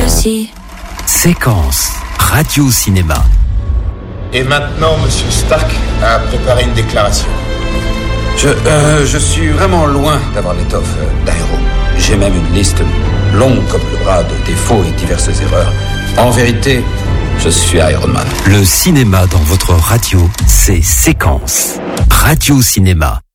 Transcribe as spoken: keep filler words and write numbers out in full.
lui aussi. Séquence radio-cinéma. Et maintenant, Monsieur Stark a préparé une déclaration. Je, euh, je suis vraiment loin d'avoir l'étoffe d'Aéro. J'ai même une liste longue comme le bras de défauts et diverses erreurs. En vérité, je suis Iron Man. Le cinéma dans votre radio, c'est Séquence radio-cinéma.